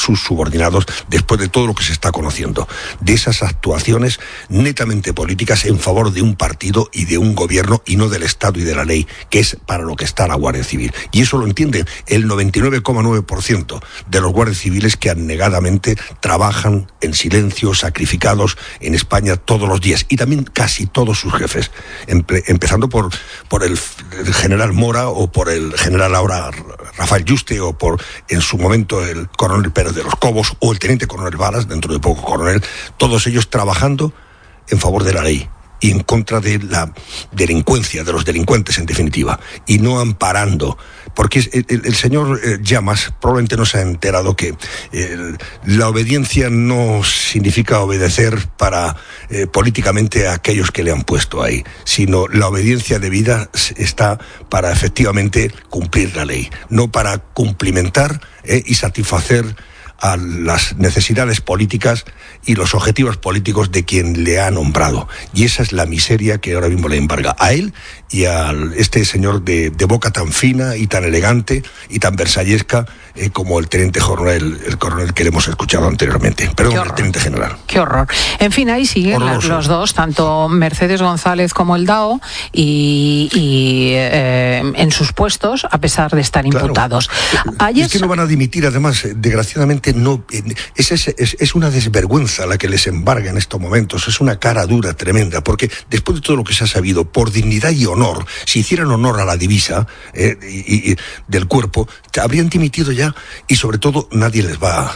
sus subordinados después de todo lo que se está conociendo, de esas actuaciones netamente políticas en favor de un partido y de un gobierno y no del Estado y de la ley, que es para lo que está la Guardia Civil. Y eso lo entiende el 99,9% de los guardias civiles que abnegadamente trabajan en silencio, sacrificados en España todos los días, y también casi todos sus jefes, empezando por el general Mora o por el general ahora Rafael Yuste o por en su momento el coronel Pérez de los Cobos o el teniente coronel Varas, dentro de poco coronel, todos ellos trabajando en favor de la ley y en contra de la delincuencia, de los delincuentes en definitiva, y no amparando, porque el señor Llamas probablemente no se ha enterado que la obediencia no significa obedecer para políticamente a aquellos que le han puesto ahí, sino la obediencia debida está para efectivamente cumplir la ley, no para cumplimentar y satisfacer a las necesidades políticas y los objetivos políticos de quien le ha nombrado. Y esa es la miseria que ahora mismo le embarga a él y a este señor de boca tan fina y tan elegante y tan versallesca como el teniente coronel, el coronel que le hemos escuchado anteriormente. Perdón, el teniente general. Qué horror. En fin, ahí siguen los dos, tanto Mercedes González como el Dao, y en sus puestos, a pesar de estar imputados. Es que no van a dimitir, además, desgraciadamente no. Es una desvergüenza la que les embarga en estos momentos, es una cara dura tremenda, porque después de todo lo que se ha sabido, por dignidad y honor, si hicieran honor a la divisa y del cuerpo, habrían dimitido ya, y sobre todo nadie les va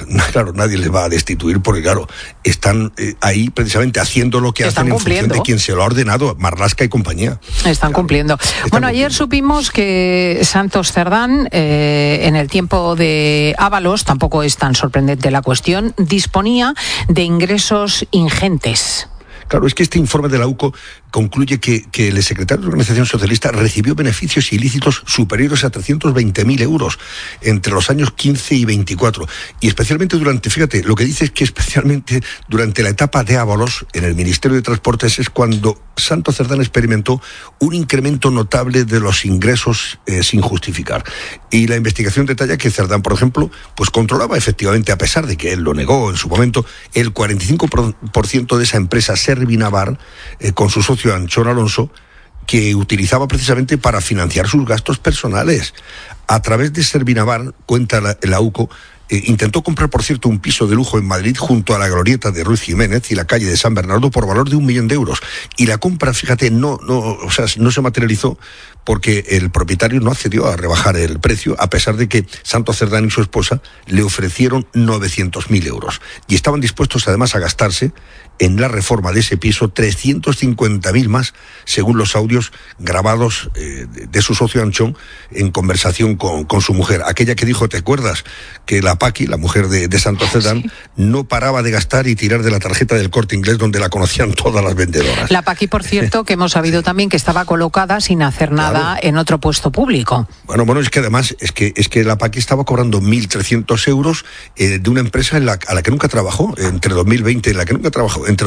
a destituir, porque claro, están ahí precisamente haciendo lo que hacen en función de quien se lo ha ordenado, Marlaska y compañía. Están cumpliendo. Ayer supimos que Santos Cerdán, en el tiempo de Ábalos, tampoco es tan sorprendente la cuestión, disponía de ingresos ingentes. Claro, es que este informe de la UCO concluye que el secretario de la Organización Socialista recibió beneficios ilícitos superiores a 320.000 euros entre los años 15 y 24. Y especialmente fíjate, lo que dice es que especialmente durante la etapa de Ábalos en el Ministerio de Transportes es cuando Santos Cerdán experimentó un incremento notable de los ingresos sin justificar. Y la investigación detalla que Cerdán, por ejemplo, pues controlaba efectivamente, a pesar de que él lo negó en su momento, el 45% de esa empresa Servinavar, con su socio Anchón Alonso, que utilizaba precisamente para financiar sus gastos personales. A través de Servinavar, cuenta la UCO, intentó comprar, por cierto, un piso de lujo en Madrid junto a la glorieta de Ruiz Jiménez y la calle de San Bernardo por valor de 1 millón de euros. Y la compra, fíjate, no se materializó porque el propietario no accedió a rebajar el precio, a pesar de que Santos Cerdán y su esposa le ofrecieron 900.000 euros. Y estaban dispuestos además a gastarse en la reforma de ese piso 350.000 más, según los audios grabados de su socio Anchón en conversación con su mujer. Aquella que dijo, ¿te acuerdas? Que la Paqui, la mujer de Santos Cerdán, sí, no paraba de gastar y tirar de la tarjeta del Corte Inglés, donde la conocían todas las vendedoras. La Paqui, por cierto, que hemos sabido también que estaba colocada sin hacer nada en otro puesto público. Bueno, es que además es que la Paqui estaba cobrando 1.300 euros de una empresa a la que nunca trabajó, entre 2020, en la que nunca trabajó, entre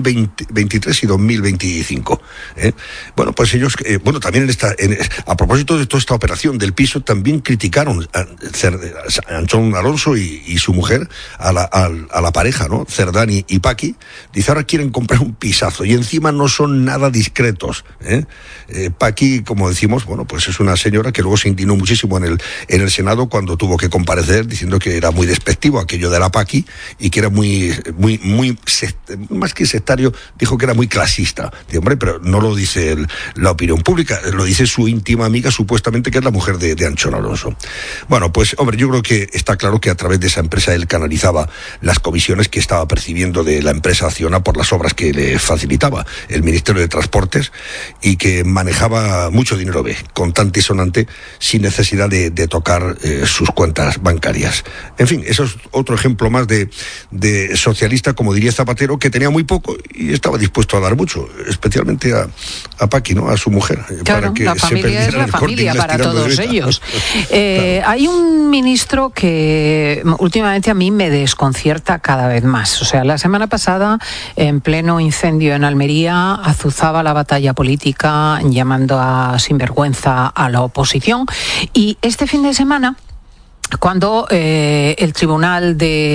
2023 y 2025. Bueno, pues ellos, también a propósito de toda esta operación del piso, también criticaron a Anchón Alonso y su mujer, a la pareja, ¿no? Cerdán y Paqui. Dice, ahora quieren comprar un pisazo y encima no son nada discretos. Paqui, como decimos, pues es una señora que luego se indignó muchísimo en el Senado cuando tuvo que comparecer diciendo que era muy despectivo aquello de la Paqui y que era muy más que sectario, dijo que era muy clasista. Dice, hombre, pero no lo dice la opinión pública, lo dice su íntima amiga, supuestamente, que es la mujer de Anchón Alonso. Bueno, pues, hombre, yo creo que está claro que a través de esa empresa él canalizaba las comisiones que estaba percibiendo de la empresa Acciona por las obras que le facilitaba el Ministerio de Transportes y que manejaba mucho dinero contante y sonante sin necesidad de tocar sus cuentas bancarias. En fin, eso es otro ejemplo más de socialista, como diría Zapatero, que tenía muy poco y estaba dispuesto a dar mucho, especialmente a Paqui, ¿no? A su mujer. Claro, para que la familia es la familia para todos ellos. Claro. Hay un ministro que últimamente a mí me desconcierta cada vez más. O sea, la semana pasada, en pleno incendio en Almería, azuzaba la batalla política llamando a sinvergüenza a la oposición, y este fin de semana, cuando el Tribunal de